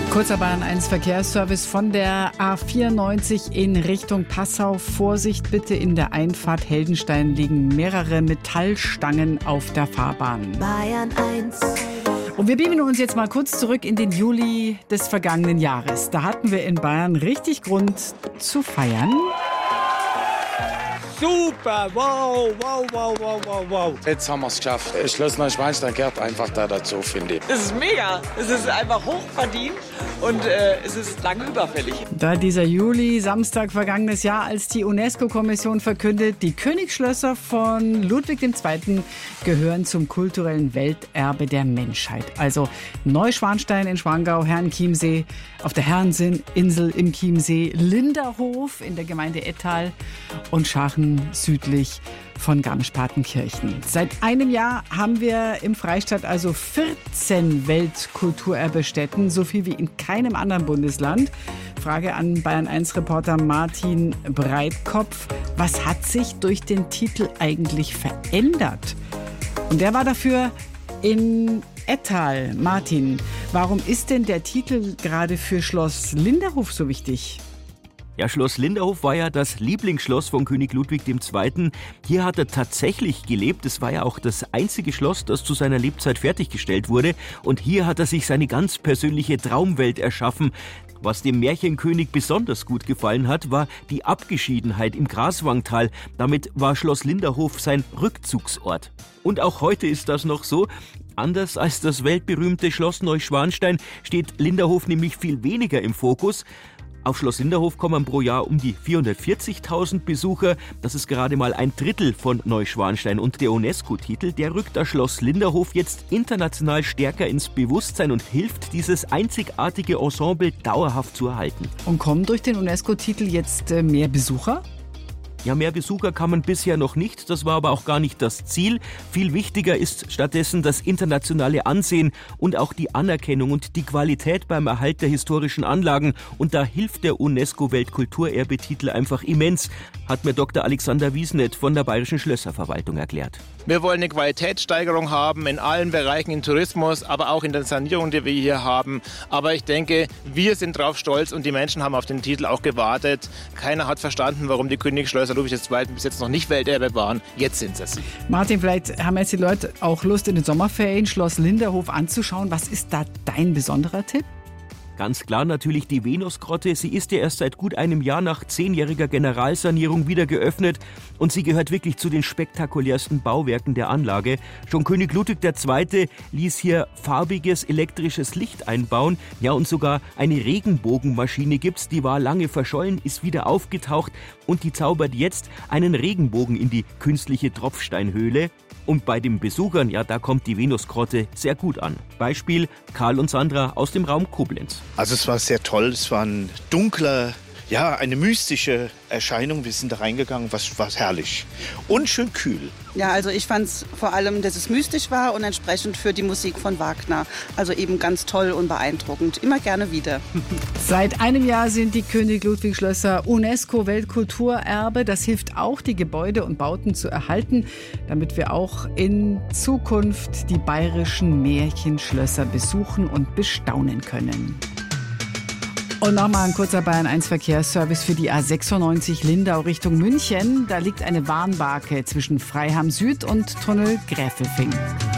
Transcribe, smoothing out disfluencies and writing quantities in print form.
Kurzer Bayern 1 Verkehrsservice von der A94 in Richtung Passau. Vorsicht bitte, in der Einfahrt Heldenstein liegen mehrere Metallstangen auf der Fahrbahn. Bayern 1. Und wir beamen uns jetzt mal kurz zurück in den Juli des vergangenen Jahres. Da hatten wir in Bayern richtig Grund zu feiern. Super, wow. Jetzt haben wir es geschafft. Schloss Neuschwanstein gehört einfach da dazu, finde ich. Es ist mega. Es ist einfach hochverdient und es ist lange überfällig. Da dieser Juli, Samstag vergangenes Jahr, als die UNESCO-Kommission verkündet, die Königsschlösser von Ludwig II. Gehören zum kulturellen Welterbe der Menschheit. Also Neuschwanstein in Schwangau, Herrenchiemsee, auf der Herrensinn-Insel im Chiemsee, Linderhof in der Gemeinde Ettal und Schachen südlich von Garmisch-Partenkirchen. Seit einem Jahr haben wir im Freistaat also 14 Weltkulturerbestätten, so viel wie in keinem anderen Bundesland. Frage an Bayern-1-Reporter Martin Breitkopf. Was hat sich durch den Titel eigentlich verändert? Und der war dafür in Ettal. Martin, warum ist denn der Titel gerade für Schloss Linderhof so wichtig? Ja, Schloss Linderhof war ja das Lieblingsschloss von König Ludwig II. Hier hat er tatsächlich gelebt. Es war ja auch das einzige Schloss, das zu seiner Lebzeit fertiggestellt wurde. Und hier hat er sich seine ganz persönliche Traumwelt erschaffen. Was dem Märchenkönig besonders gut gefallen hat, war die Abgeschiedenheit im Graswangtal. Damit war Schloss Linderhof sein Rückzugsort. Und auch heute ist das noch so. Anders als das weltberühmte Schloss Neuschwanstein steht Linderhof nämlich viel weniger im Fokus. Auf Schloss Linderhof kommen pro Jahr um die 440.000 Besucher. Das ist gerade mal ein Drittel von Neuschwanstein. Und der UNESCO-Titel, der rückt das Schloss Linderhof jetzt international stärker ins Bewusstsein und hilft, dieses einzigartige Ensemble dauerhaft zu erhalten. Und kommen durch den UNESCO-Titel jetzt mehr Besucher? Ja, mehr Besucher kann man bisher noch nicht, das war aber auch gar nicht das Ziel. Viel wichtiger ist stattdessen das internationale Ansehen und auch die Anerkennung und die Qualität beim Erhalt der historischen Anlagen. Und da hilft der UNESCO-Weltkulturerbetitel einfach immens, hat mir Dr. Alexander Wiesnet von der Bayerischen Schlösserverwaltung erklärt. Wir wollen eine Qualitätssteigerung haben in allen Bereichen, im Tourismus, aber auch in der Sanierung, die wir hier haben. Aber ich denke, wir sind drauf stolz und die Menschen haben auf den Titel auch gewartet. Keiner hat verstanden, warum die Königsschlösser Ludwig II. Bis jetzt noch nicht Welterbe waren. Jetzt sind sie es. Martin, vielleicht haben jetzt die Leute auch Lust, in den Sommerferien Schloss Linderhof anzuschauen. Was ist da dein besonderer Tipp? Ganz klar natürlich die Venusgrotte. Sie ist ja erst seit gut einem Jahr nach 10-jähriger Generalsanierung wieder geöffnet und sie gehört wirklich zu den spektakulärsten Bauwerken der Anlage. Schon König Ludwig II. Ließ hier farbiges elektrisches Licht einbauen. Ja, und sogar eine Regenbogenmaschine gibt's, die war lange verschollen, ist wieder aufgetaucht und die zaubert jetzt einen Regenbogen in die künstliche Tropfsteinhöhle. Und bei den Besuchern, ja, da kommt die Venusgrotte sehr gut an. Beispiel Karl und Sandra aus dem Raum Koblenz. Also es war sehr toll, es war ein dunkler, ja, eine mystische Erscheinung. Wir sind da reingegangen, was herrlich und schön kühl. Ja, also ich fand es vor allem, dass es mystisch war und entsprechend für die Musik von Wagner. Also eben ganz toll und beeindruckend. Immer gerne wieder. Seit einem Jahr sind die König-Ludwig-Schlösser UNESCO-Weltkulturerbe. Das hilft auch, die Gebäude und Bauten zu erhalten, damit wir auch in Zukunft die bayerischen Märchenschlösser besuchen und bestaunen können. Und nochmal ein kurzer Bayern 1 Verkehrsservice für die A96 Lindau Richtung München. Da liegt eine Warnbarke zwischen Freiham Süd und Tunnel Gräfelfing.